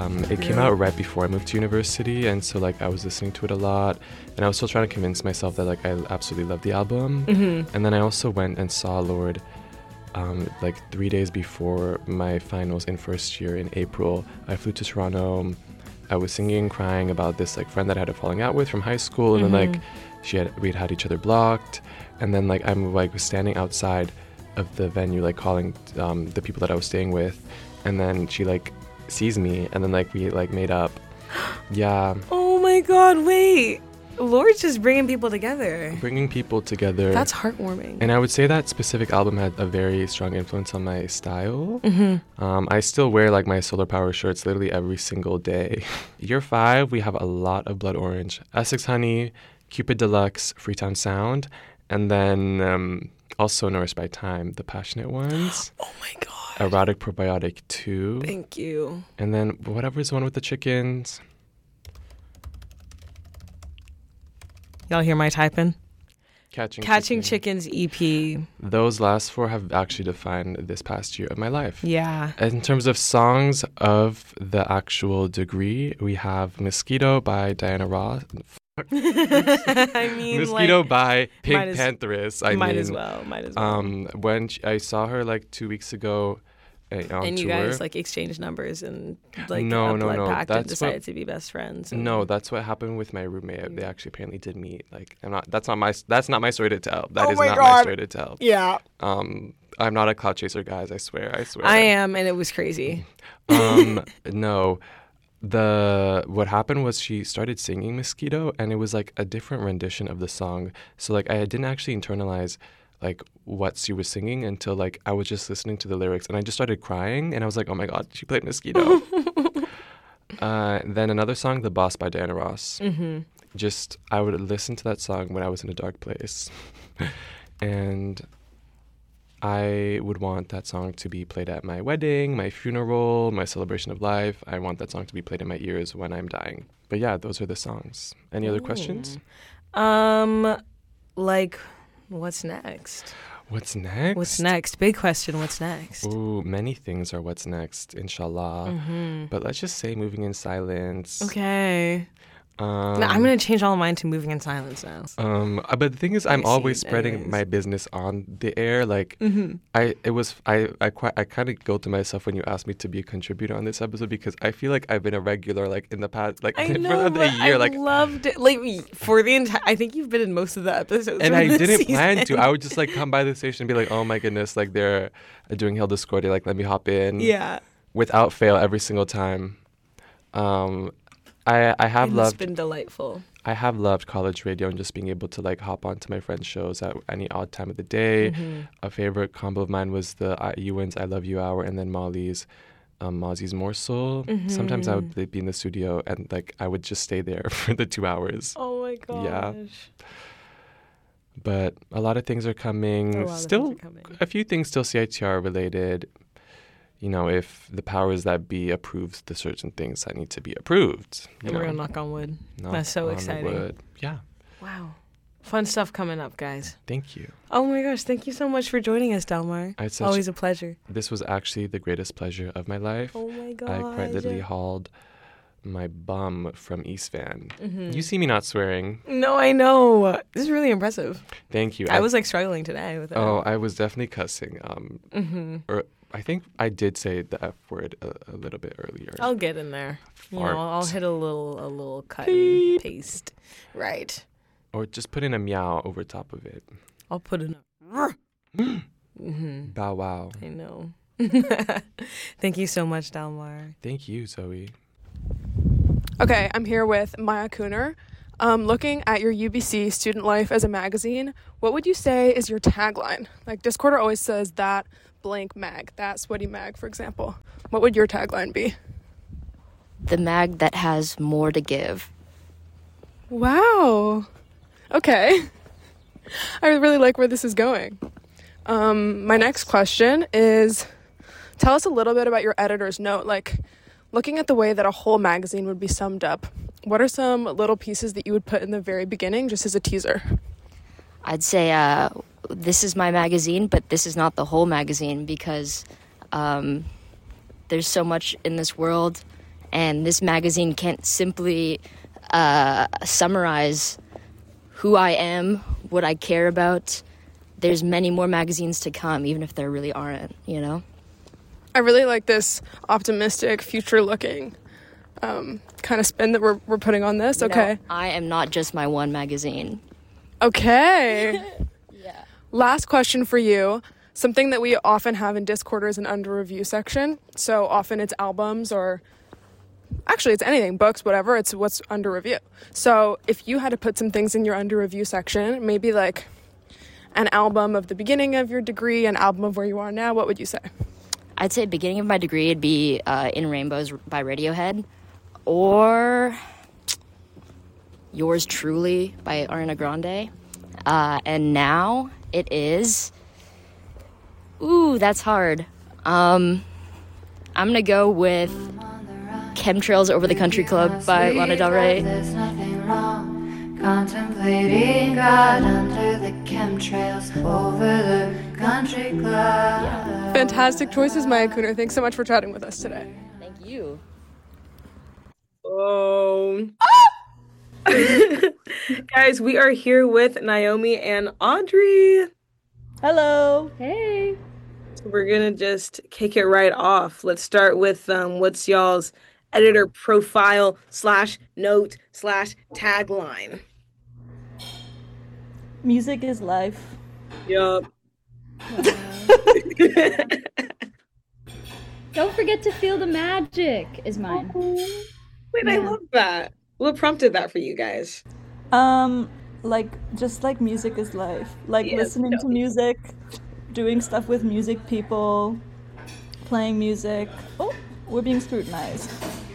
It came out right before I moved to university, and so like I was listening to it a lot, and I was still trying to convince myself that like I absolutely loved the album. And then I also went and saw Lorde like 3 days before my finals in first year in April. I flew to Toronto. I was singing and crying about this like friend that I had a falling out with from high school, and then like we'd had each other blocked, and then like I'm like standing outside of the venue like calling the people that I was staying with, and then she like sees me, and then like we like made up. Yeah. Oh my god, wait. Lorde's just bringing people together. Bringing people together. That's heartwarming. And I would say that specific album had a very strong influence on my style. I still wear like my Solar Power shirts literally every single day. Year 5, we have a lot of Blood Orange, Essex Honey, Cupid Deluxe, Freetown Sound, and then also Nourished by Time, The Passionate Ones. Oh my god. Erotic Probiotic 2. Thank you. And then whatever's the one with the chickens. Y'all hear my typing? Catching Chickens EP. Those last 4 have actually defined this past year of my life. Yeah. In terms of songs of the actual degree, we have Mosquito by Diana Ross. I mean, Mosquito like, by Pink might as- Pantheress. Might as well. When I saw her like 2 weeks ago on and you tour, guys like exchanged numbers and like No, a blood pact and that's decided what- to be best friends. And No, that's what happened with my roommate. They actually apparently did meet. Like, that's not my story to tell. That is not my story to tell. Yeah. I'm not a clout chaser, guys. I swear. I am, and it was crazy. No. What happened was she started singing Mosquito, and it was like a different rendition of the song. So like I didn't actually internalize like what she was singing until like I was just listening to the lyrics, and I just started crying, and I was like, oh my god, she played Mosquito. Then another song, The Boss by Diana Ross. Just I would listen to that song when I was in a dark place, and I would want that song to be played at my wedding, my funeral, my celebration of life. I want that song to be played in my ears when I'm dying. But yeah, those are the songs. Any other questions? Like, what's next? What's next? What's next? Big question. What's next? Ooh, many things are what's next, inshallah. But let's just say Moving in Silence. Okay. No, I'm going to change all of mine to Moving in Silence now. But the thing is, I'm always spreading my business on the air. Like, I kind of guilted myself when you asked me to be a contributor on this episode, because I feel like I've been a regular, like, in the past, like, I for know, the year. I Like, loved it. Like, for the entire, I think you've been in most of the episodes. and from I this didn't season. plan to. I would just, like, come by the station and be like, oh my goodness, like, they're doing Hilda Scordy, like, let me hop in. Yeah. Without fail every single time. I have It's loved been delightful. I have loved college radio and just being able to like hop onto my friends' shows at any odd time of the day. A favorite combo of mine was the Ewan's I Love You Hour, and then Molly's Mozzie's Morsel. Sometimes I would be in the studio and like I would just stay there for the 2 hours. Oh my gosh. Yeah. But a lot of things are coming. A few things still CITR related. You know, if the powers that be approves the certain things that need to be approved. And we're going to knock on wood. That's so exciting. Yeah. Wow. Fun stuff coming up, guys. Thank you. Oh my gosh, thank you so much for joining us, Delmar. Always a pleasure. This was actually the greatest pleasure of my life. Oh my gosh. I quite literally hauled my bum from East Van. You see me not swearing. No, I know. This is really impressive. Thank you. I was like struggling today with it. Oh, I was definitely cussing. Or I think I did say the F word a little bit earlier. I'll get in there. You know, I'll hit a little cut Beep. and paste. Right. Or just put in a meow over top of it. I'll put in a Bow wow. I know. Thank you so much, Delmar. Thank you, Zoe. Okay, I'm here with Maya Cooner. Looking at your UBC Student Life as a magazine, what would you say is your tagline? Like Discorder always says that blank mag, that sweaty mag, for example. What would your tagline be? The mag that has more to give. Wow. Okay. I really like where this is going. My next question is, tell us a little bit about your editor's note. Like, looking at the way that a whole magazine would be summed up, what are some little pieces that you would put in the very beginning, just as a teaser? I'd say this is my magazine, but this is not the whole magazine, because there's so much in this world, And this magazine can't simply summarize who I am, what I care about. There's many more magazines to come, even if there really aren't, you know? I really like this optimistic, future-looking kind of spin that we're putting on this. Okay. I am not just my one magazine. Okay. Yeah. Last question for you. Something that we often have in Discord is an under review section. So often it's albums or actually it's anything, books, whatever. It's what's under review. So if you had to put some things in your under review section, maybe like an album of the beginning of your degree, an album of where you are now, what would you say? I'd say beginning of my degree it'd be In Rainbows by Radiohead, or Yours Truly by Ariana Grande. And now it is... Ooh, that's hard. I'm gonna go with Chemtrails Over the Country Club by Lana Del Rey. There's nothing wrong. Contemplating God under the chemtrails over the country club. Yeah. Fantastic choices, Maya Cooner. Thanks so much for chatting with us today. Thank you. Guys, we are here with Naomi and Audrey. Hello. Hey. So we're gonna just kick it right off. Let's start with what's y'all's editor profile / note / tagline. Music is life. Yup. Don't forget to feel the magic is mine. Wait, I love that. What prompted that for you guys? Just like music is life. Like Yes, listening to music, doing stuff with music people, playing music. Oh, we're being scrutinized.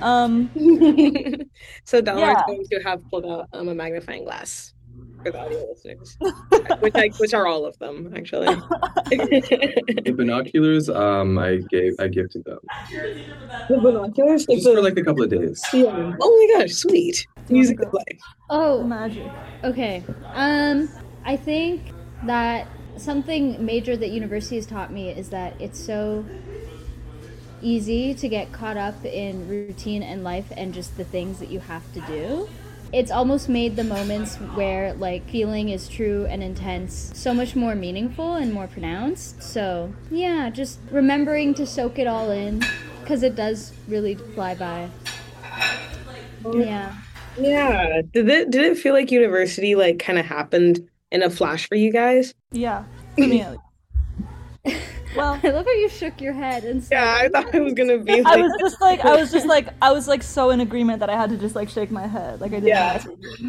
So Dollar Yeah. is going to have pulled out a magnifying glass for the audio listeners, which are all of them actually. The binoculars, I gifted them The binoculars, just for like a couple of days. yeah. Oh my gosh, sweet. Music is life. Oh, Magic. okay. I think that something major that university has taught me is that it's so easy to get caught up in routine and life and just the things that you have to do. It's almost made the moments where like feeling is true and intense so much more meaningful and more pronounced. So yeah, just remembering to soak it all in because it does really fly by. Yeah. Yeah. Did it feel like university like kind of happened in a flash for you guys? Yeah. For me, at least. Well, I love how you shook your head and said, Yeah, I thought it was gonna be I like was just like so in agreement that I had to just like shake my head. Like I didn't Yeah.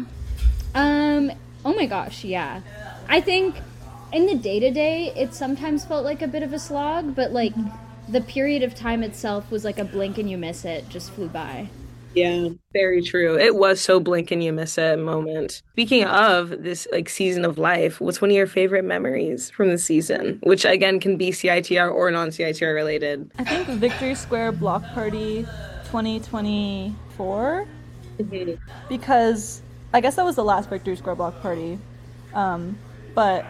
Oh my gosh, yeah. I think in the day-to-day, it sometimes felt like a bit of a slog, but like the period of time itself was like a blink and you miss it, just flew by. Yeah, very true. It was so blink and you miss it moment. Speaking of this like season of life, what's one of your favorite memories from the season? Which again can be CITR or non-CITR related. I think Victory Square Block Party 2024 because I guess that was the last Victory Square Block Party, but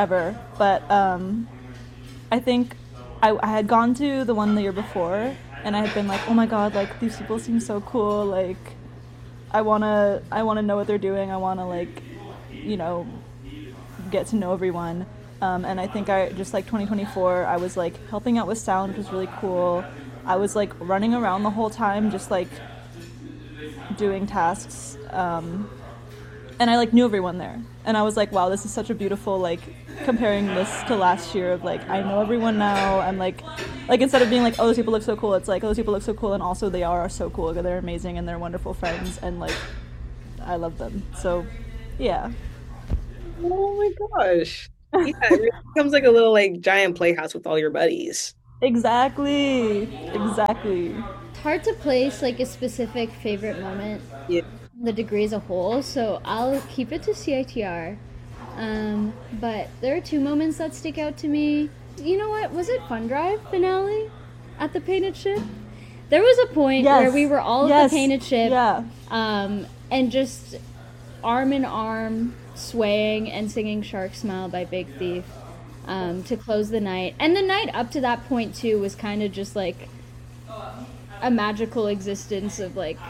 I think I had gone to the one the year before and I had been like, oh my god, like these people seem so cool, like I wanna know what they're doing, I wanna like, you know, get to know everyone. And I think I just like 2024 I was like helping out with sound, which was really cool. I was like running around the whole time just like doing tasks, and I like knew everyone there, and I was like, wow, this is such a beautiful, like comparing this to last year of like I know everyone now. I'm like instead of being like, oh, those people look so cool, it's like, oh, those people look so cool and also they are so cool, they're amazing and they're wonderful friends and like I love them. So yeah. Oh my gosh. Yeah, it really becomes like a little like giant playhouse with all your buddies. Exactly. It's hard to place like a specific favorite moment, Yeah. the degree as a whole, so I'll keep it to CITR. But there are two moments that stick out to me. You know what? Was it Fun Drive finale at the Painted Ship? There was a point where we were all at the Painted Ship, and just arm in arm, swaying and singing Shark Smile by Big Thief to close the night. And the night up to that point, too, was kind of just like a magical existence of like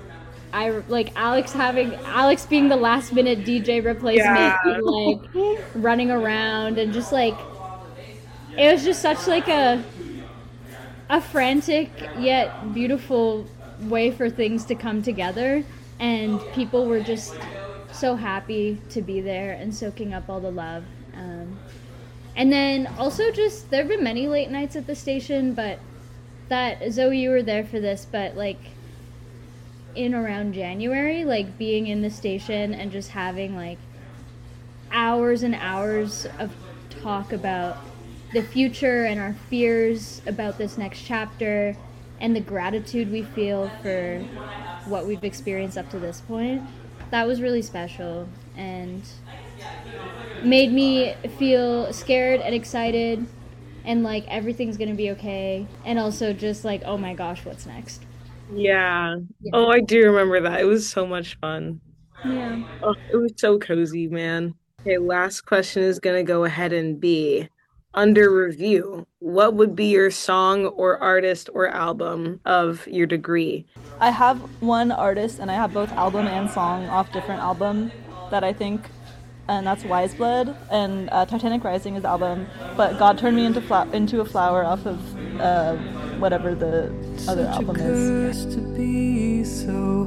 Alex being the last minute DJ replacement and like running around and just like it was just such like a frantic yet beautiful way for things to come together, and people were just so happy to be there and soaking up all the love. And then also just there have been many late nights at the station, but that Zoe, you were there for this, but like in around January, like being in the station and just having like hours and hours of talk about the future and our fears about this next chapter and the gratitude we feel for what we've experienced up to this point. That was really special and made me feel scared and excited and like everything's gonna be okay, and also just like, oh my gosh, what's next? Yeah. Oh, I do remember that. It was so much fun. Yeah. Oh, it was so cozy, man. Okay, last question is gonna go ahead and be under review. What would be your song or artist or album of your degree? I have one artist, and I have both album and song off different album that I think, and that's Wise Blood, and Titanic Rising is the album, but God Turned Me into a Flower off of whatever the other album is. To be so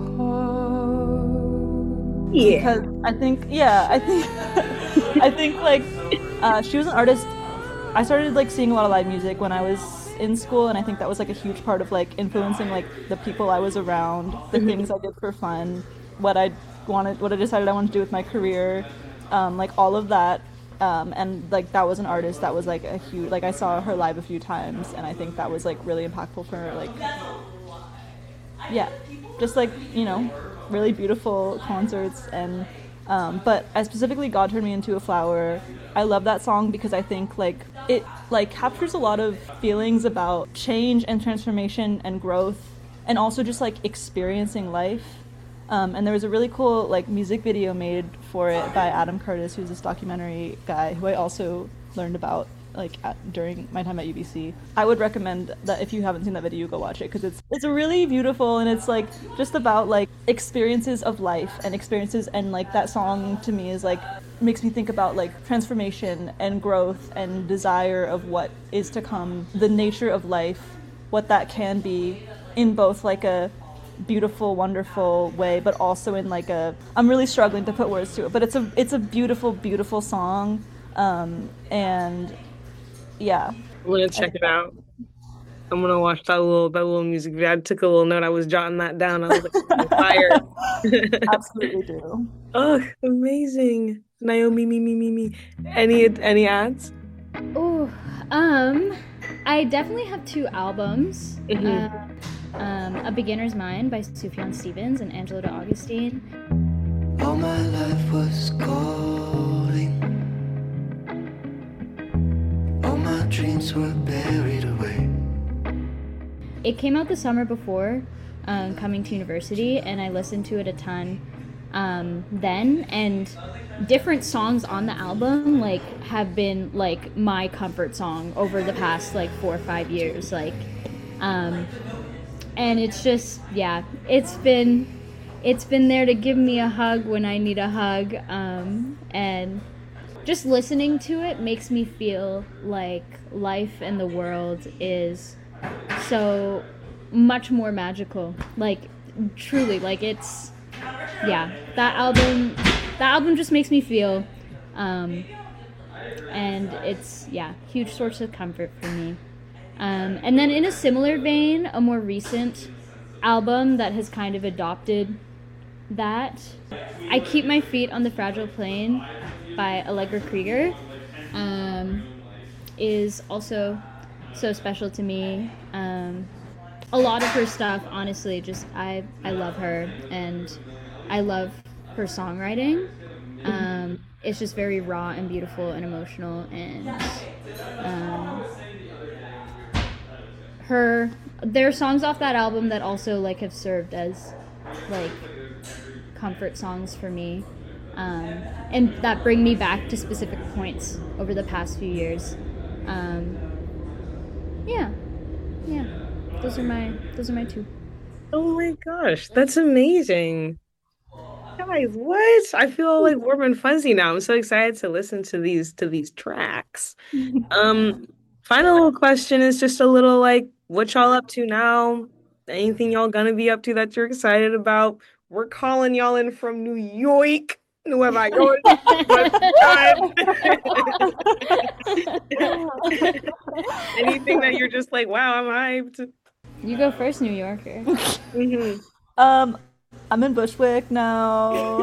hard. Yeah. Because I think I think like she was an artist. I started like seeing a lot of live music when I was in school, and I think that was like a huge part of like influencing like the people I was around, the things I did for fun, what I decided I wanted to do with my career, like all of that. And like that was an artist that was like a huge, like I saw her live a few times, and I think that was like really impactful for her, like just like, you know, really beautiful concerts. And but I specifically God Turned Me into a Flower, I love that song because I think like it like captures a lot of feelings about change and transformation and growth, and also just like experiencing life. And there was a really cool like music video made for it by Adam Curtis, who's this documentary guy who I also learned about like during my time at UBC. I would recommend that if you haven't seen that video, you go watch it, because it's really beautiful, and it's like just about like experiences of life and experiences, and like that song to me is like makes me think about like transformation and growth and desire of what is to come, the nature of life, what that can be in both like a beautiful, wonderful way, but also in like a, I'm really struggling to put words to it, but it's a beautiful, beautiful song. And yeah, I'm gonna check it out. I'm gonna watch that little music video. I took a little note. I was jotting that down. I was like, fire. Absolutely do. Oh, amazing. Naomi, me. Any ads? Oh, I definitely have two albums. A Beginner's Mind by Sufjan Stevens and Angelo de Augustine. All my life was calling. All my dreams were buried away. It came out the summer before coming to university, and I listened to it a ton then, and different songs on the album like have been like my comfort song over the past like 4 or 5 years, like and it's just, yeah, it's been there to give me a hug when I need a hug, and just listening to it makes me feel like life and the world is so much more magical, like truly, like it's, yeah, that album just makes me feel, and it's, yeah, huge source of comfort for me. And then in a similar vein, a more recent album that has kind of adopted that, I Keep My Feet on the Fragile Plane by Allegra Krieger, is also so special to me. A lot of her stuff, honestly, just I love her, and I love her songwriting. It's just very raw and beautiful and emotional, and there are songs off that album that also like have served as like comfort songs for me, and that bring me back to specific points over the past few years. Yeah. those are my two. Oh my gosh, that's amazing. Guys, what? I feel like warm and fuzzy now. I'm so excited to listen to these tracks. Final question is just a little like what y'all up to now? Anything y'all gonna be up to that you're excited about? We're calling y'all in from New York. Nueva York. Anything that you're just like, wow, I'm hyped. You go first, New Yorker. I'm in Bushwick now.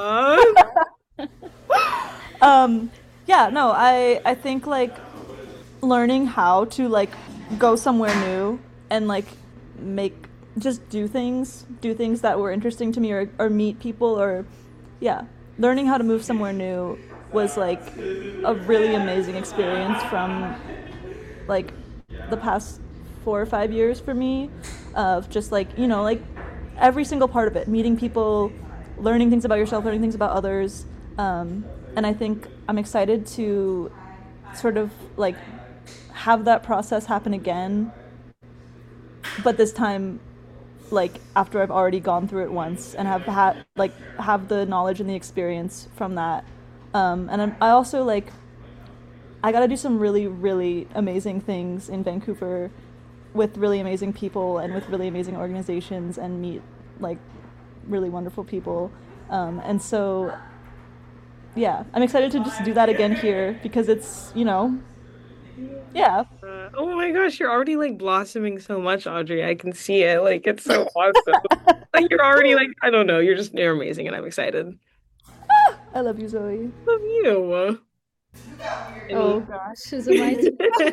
Yeah, no, I think like learning how to like go somewhere new and like do things that were interesting to me or meet people or learning how to move somewhere new was like a really amazing experience from like the past 4 or 5 years for me of just like, you know, like every single part of it, meeting people, learning things about yourself, learning things about others. And I think I'm excited to sort of like have that process happen again, but this time like after I've already gone through it once and have the knowledge and the experience from that. And I also like I got to do some really, really amazing things in Vancouver with really amazing people and with really amazing organizations and meet like really wonderful people. And so, yeah, I'm excited to just do that again here because it's, you know, yeah. Oh my gosh, you're already like blossoming so much, Audrey. I can see it. Like it's so awesome. Like you're already like, I don't know, you're amazing and I'm excited. I love you, Zoe. Love you. Oh gosh, is it my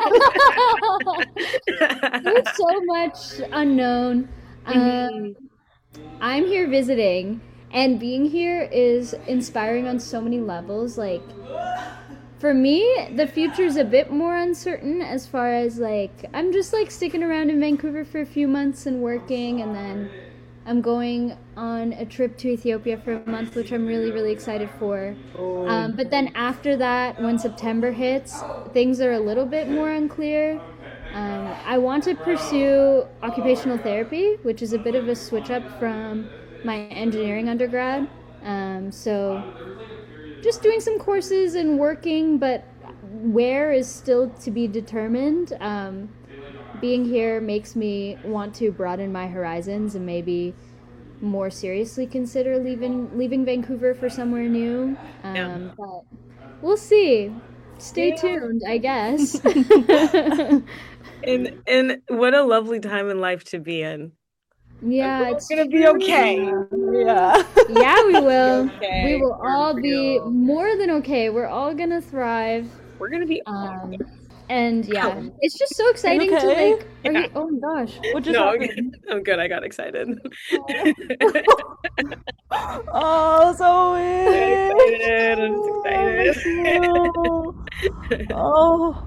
turn? There's so much unknown. I'm here visiting, and being here is inspiring on so many levels. Like, for me, the future's a bit more uncertain as far as like I'm just like sticking around in Vancouver for a few months and working, and then I'm going on a trip to Ethiopia for a month, which I'm really, really excited for. But then after that, when September hits, things are a little bit more unclear. I want to pursue occupational therapy, which is a bit of a switch up from my engineering undergrad. So just doing some courses and working, but where is still to be determined. Being here makes me want to broaden my horizons and maybe more seriously consider leaving Vancouver for somewhere new. But we'll see. Stay tuned, I guess. And what a lovely time in life to be in. Yeah, it's gonna be okay. Yeah. Yeah, we will. Okay. We will all be more than okay. We're all gonna thrive. We're gonna be and yeah, it's just so exciting to like. You, oh my gosh, what just happened? I'm good. I got excited. Oh, Zoe! I'm excited. Oh,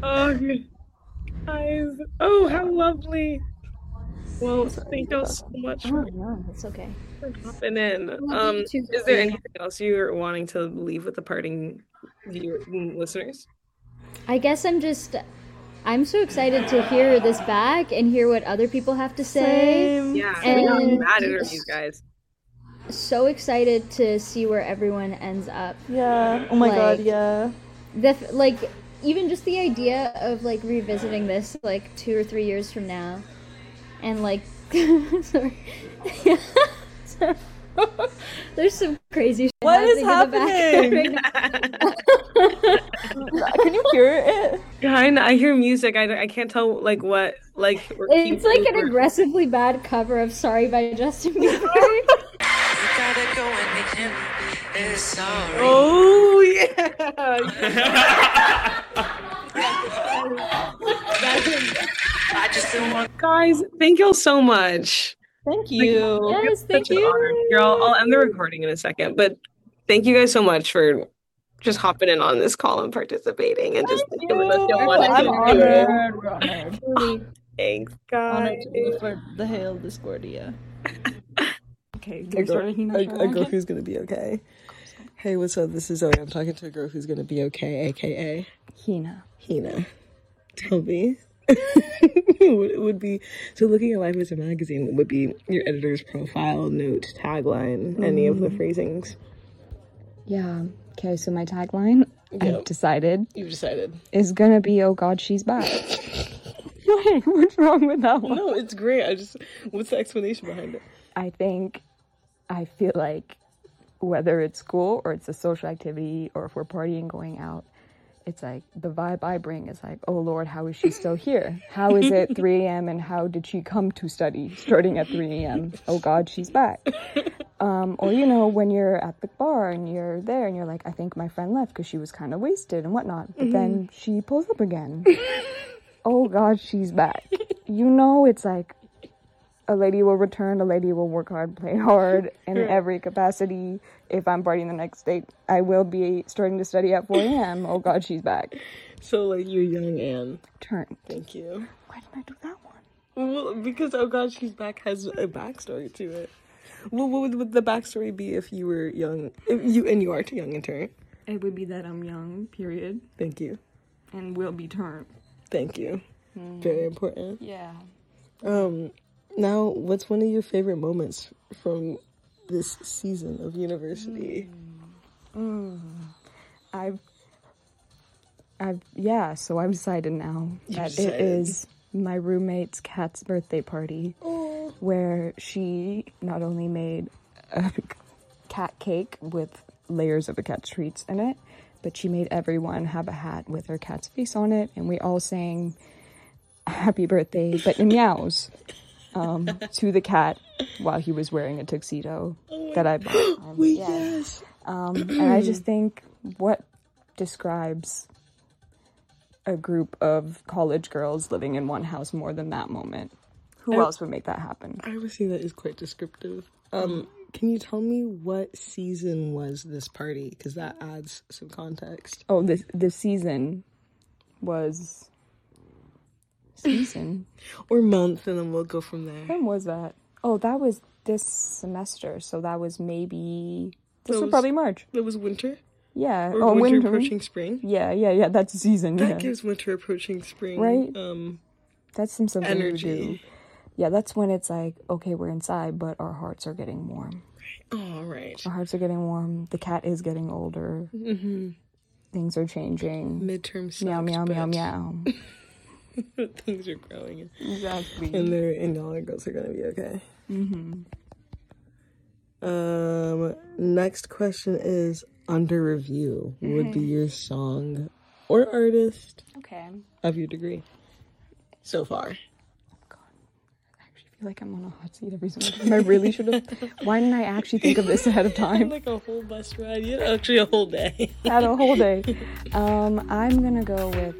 guys! Oh, how lovely! Well, thank you so much for It's okay. hopping in. Is there anything else you're wanting to leave with the parting listeners? I guess I'm so excited to hear this back and hear what other people have to say. same. Yeah, And mad interviews, guys. So excited to see where everyone ends up. Yeah. Oh my god. Like, Yeah. Like even just the idea of like revisiting this like 2 or 3 years from now, and like sorry. There's some crazy shit What is happening? Can you hear it? Kinda. I hear music. I can't tell like what like. It's like an aggressively bad cover of "Sorry" by Justin Bieber. Oh yeah. Guys, thank y'all so much. Thank you. Yes, thank you. Girl, I'll end the recording in a second, but thank you guys so much for just hopping in on this call and participating and just giving us your I'm honored. We're honored. Thanks, guys. Honored to be for the Hail Discordia. Okay, a girl who's gonna be okay. Hey, what's up? This is Zoe. I'm talking to a girl who's gonna be okay, aka Hina. Tell me. would be, so looking at Life as a magazine, what would be your editor's profile, note, tagline, any of the phrasings? Yeah. Okay, so my tagline, I've decided. You've decided. Is gonna be, oh God, she's back. Wait, what's wrong with that one? No, it's great. What's the explanation behind it? I feel like whether it's school or it's a social activity or if we're partying, going out, it's like the vibe I bring is like, oh Lord, how is she still here? How is it 3 a.m. and how did she come to study starting at 3 a.m.? Oh God, she's back. Or, you know, when you're at the bar and you're there and you're like, I think my friend left because she was kind of wasted and whatnot. But then she pulls up again. Oh God, she's back. You know, it's like a lady will return, a lady will work hard, play hard in every capacity. If I'm partying the next day, I will be starting to study at 4 a.m. Oh God, she's back. So, like, you're young Anne. Turn. Thank you. Why did I do that one? Well, because oh God, she's back has a backstory to it. Well, what would the backstory be if you were young? You are too young in turn. It would be that I'm young, period. Thank you. And will be turned. Thank you. Very important. Yeah. Now, what's one of your favorite moments from this season of university? So I've decided now that it is my roommate's cat's birthday party, where she not only made a cat cake with layers of the cat's treats in it, but she made everyone have a hat with her cat's face on it, and we all sang happy birthday, but in meows, to the cat while he was wearing a tuxedo that I bought. Yes. And I just think what describes a group of college girls living in one house more than that moment? Who else would make that happen? I would say that is quite descriptive. Can you tell me what season was this party? Because that adds some context. Oh, the season was... Season? Or month, and then we'll go from there. When was that? Oh, that was this semester, so that was maybe... This was probably March. That was winter? Yeah. Or winter approaching spring? Yeah, that's the season, That gives winter approaching spring. Right? That's something energy. To do. Yeah, that's when it's like, okay, we're inside, but our hearts are getting warm. Oh, right. Our hearts are getting warm. The cat is getting older. Mm-hmm. Things are changing. Midterm sucks, meow, meow, meow, meow. Things are growing. Exactly. And y'all and girls are gonna be okay. Next question is, under review, would be your song or artist of your degree so far? I feel like I'm on a hot seat every single time. I really should have. Why didn't I actually think of this ahead of time? Like a whole bus ride. You had actually a whole day. Had a whole day. I'm gonna go with